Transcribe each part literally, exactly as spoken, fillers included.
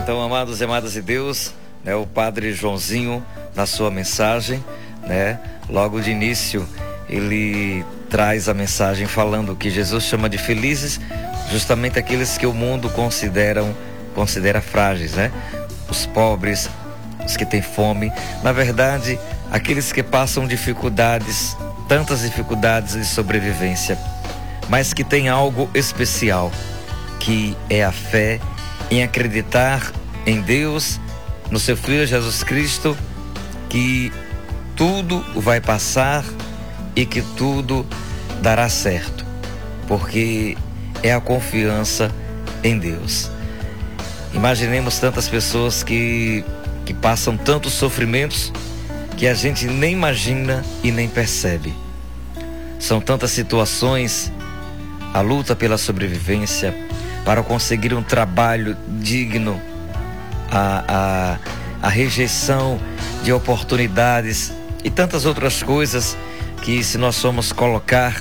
Então, amados e amadas de Deus, né, o Padre Joãozinho, na sua mensagem, né, logo de início, ele traz a mensagem falando que Jesus chama de felizes justamente aqueles que o mundo consideram, considera frágeis, né? Os pobres, os que têm fome, na verdade, aqueles que passam dificuldades, tantas dificuldades de sobrevivência, mas que têm algo especial, que é a fé em acreditar em Deus, no seu Filho Jesus Cristo, que tudo vai passar e que tudo dará certo, porque é a confiança em Deus. Imaginemos tantas pessoas que, que passam tantos sofrimentos que a gente nem imagina e nem percebe. São tantas situações, a luta pela sobrevivência, para conseguir um trabalho digno, a, a, a rejeição de oportunidades e tantas outras coisas que, se nós formos colocar,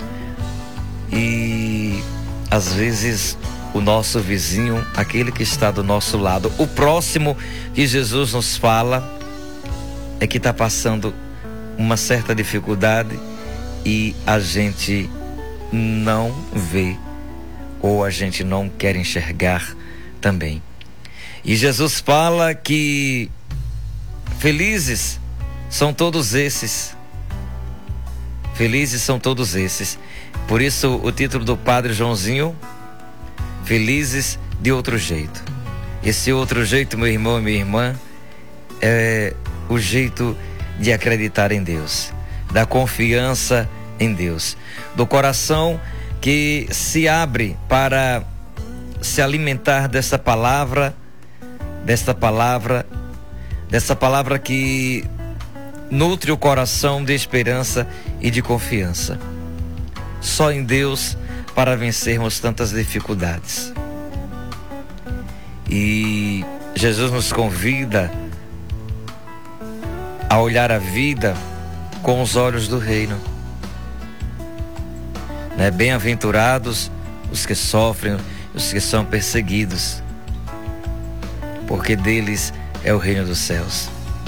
e às vezes o nosso vizinho, aquele que está do nosso lado, o próximo que Jesus nos fala, é que está passando uma certa dificuldade e a gente não vê, ou a gente não quer enxergar também. E Jesus fala que felizes são todos esses. Felizes são todos esses. Por isso o título do Padre Joãozinho, Felizes de Outro Jeito. Esse outro jeito, meu irmão e minha irmã, é o jeito de acreditar em Deus, da confiança em Deus, do coração que se abre para se alimentar dessa palavra, desta palavra, dessa palavra que nutre o coração de esperança e de confiança. Só em Deus para vencermos tantas dificuldades. E Jesus nos convida a olhar a vida com os olhos do reino. Né? Bem-aventurados os que sofrem, os que são perseguidos, porque deles é o reino dos céus.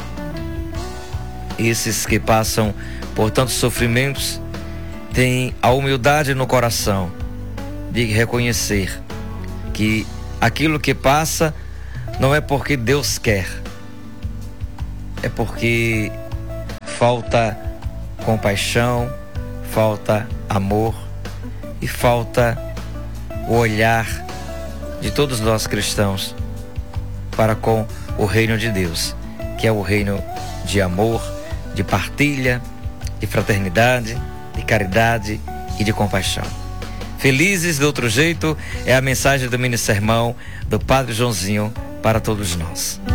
Esses que passam por tantos sofrimentos têm a humildade no coração de reconhecer que aquilo que passa não é porque Deus quer, é porque falta compaixão, falta amor e falta o olhar de todos nós cristãos para com o reino de Deus, que é o reino de amor, de partilha, de fraternidade, de caridade e de compaixão. Felizes de outro jeito é a mensagem do mini sermão do Padre Joãozinho para todos nós.